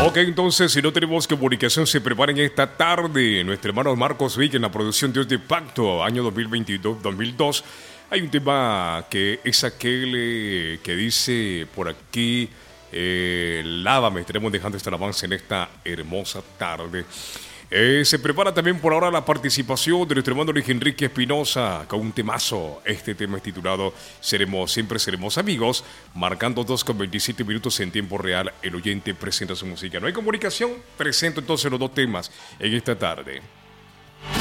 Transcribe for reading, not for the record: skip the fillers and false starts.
Ok, entonces, si no tenemos comunicación, se preparen esta tarde. Nuestro hermano Marcos Vick en la producción Dios de Pacto, año 2022-2002. Hay un tema que es aquel que dice por aquí, lávame, estaremos dejando esta alabanza en esta hermosa tarde. Se prepara también por ahora la participación de nuestro hermano Luis Enrique Espinosa con un temazo. Este tema es titulado Siempre seremos amigos, marcando 2:27 minutos en tiempo real. El oyente presenta su música. No hay comunicación, presento entonces los dos temas en esta tarde.